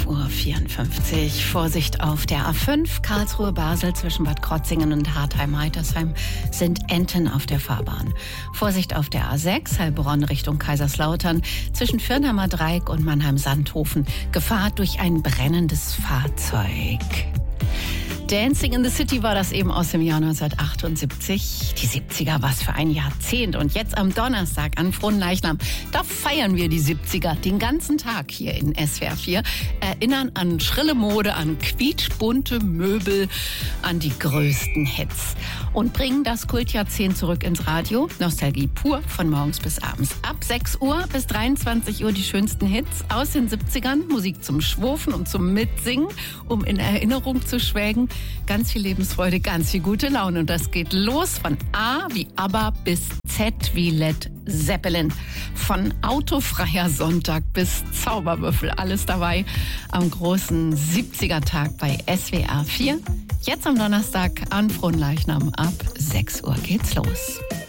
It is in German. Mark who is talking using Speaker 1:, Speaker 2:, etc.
Speaker 1: 11:54 Uhr. Vorsicht auf der A5 Karlsruhe-Basel zwischen Bad Krotzingen und Hartheim-Heitersheim sind Enten auf der Fahrbahn. Vorsicht auf der A6 Heilbronn Richtung Kaiserslautern zwischen Firnheimer Dreieck und Mannheim-Sandhofen. Gefahr durch ein brennendes Fahrzeug. Dancing in the City war das eben aus dem Jahr 1978. Die 70er, was für ein Jahrzehnt. Und jetzt am Donnerstag an Fronleichnam, da feiern wir die 70er den ganzen Tag hier in SWR 4. Erinnern an schrille Mode, an quietschbunte Möbel, an die größten Hits. Und bringen das Kultjahrzehnt zurück ins Radio. Nostalgie pur von morgens bis abends. Ab 6 Uhr bis 23 Uhr die schönsten Hits aus den 70ern. Musik zum Schwurfen und zum Mitsingen, um in Erinnerung zu schwelgen. Ganz viel Lebensfreude, ganz viel gute Laune. Und das geht los von A wie ABBA bis Z wie Led Zeppelin. Von autofreier Sonntag bis Zauberwürfel. Alles dabei am großen 70er-Tag bei SWR 4. Jetzt am Donnerstag an Fronleichnam ab 6 Uhr geht's los.